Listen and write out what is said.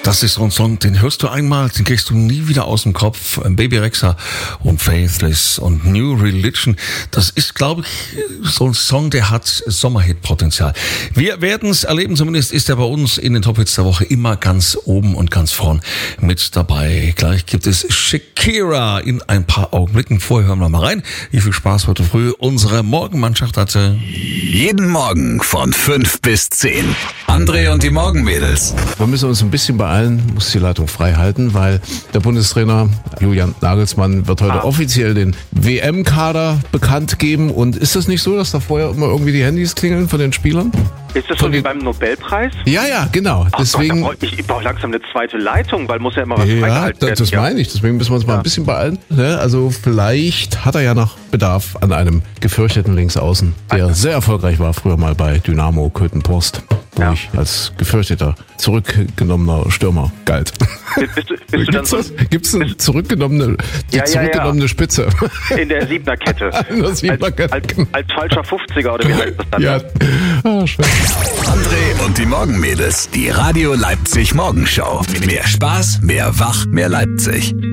Das ist so ein Song, den hörst du einmal, den kriegst du nie wieder aus dem Kopf. Baby Rexha und Faithless und New Religion. Das ist, glaube ich, so ein Song, der hat Sommerhit-Potenzial. Wir werden es erleben, zumindest ist er bei uns in den Top-Hits der Woche immer ganz oben und ganz vorn mit dabei. Gleich gibt es Shakira in ein paar Augenblicken. Vorher hören wir mal rein, wie viel Spaß heute früh unsere Morgenmannschaft hatte. Jeden Morgen von 5 bis 10. André und die Morgenmädels. Wir müssen uns ein bisschen beeilen, muss die Leitung frei halten, weil der Bundestrainer Julian Nagelsmann wird heute offiziell den WM-Kader bekannt geben. Und ist das nicht so, dass da vorher immer irgendwie die Handys klingeln von den Spielern? Ist das so wie beim Nobelpreis? Ja, genau. Deswegen. Gott, ich brauche langsam eine zweite Leitung, weil muss ja immer was freigehalten werden. Das meine ich. Deswegen müssen wir uns mal ein bisschen beeilen. Also vielleicht hat er ja noch Bedarf an einem gefürchteten Linksaußen, der sehr erfolgreich war früher mal bei Dynamo Köthen-Post, wo ich als gefürchteter, zurückgenommener Stürmer galt. Bist du dann so? Gibt's eine zurückgenommene Spitze? In der Siebnerkette. Als falscher 50er oder wie heißt das dann? Ja. Schön. André und die Morgenmädels. Die Radio Leipzig Morgenschau. Mehr Spaß, mehr Wach, mehr Leipzig.